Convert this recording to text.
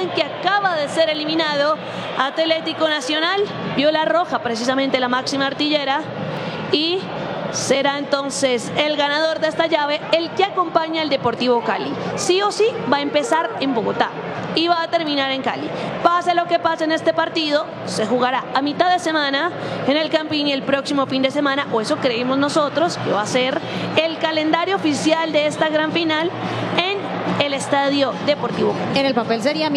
en que acaba de ser eliminado Atlético Nacional, vio la roja, precisamente la máxima artillera, y será entonces el ganador de esta llave el que acompaña al Deportivo Cali. Sí o sí va a empezar en Bogotá y va a terminar en Cali. Pase lo que pase en este partido, se jugará a mitad de semana en el Campín el próximo fin de semana, o eso creemos nosotros, que va a ser el calendario oficial de esta gran final en el Estadio Deportivo Cali. En el papel sería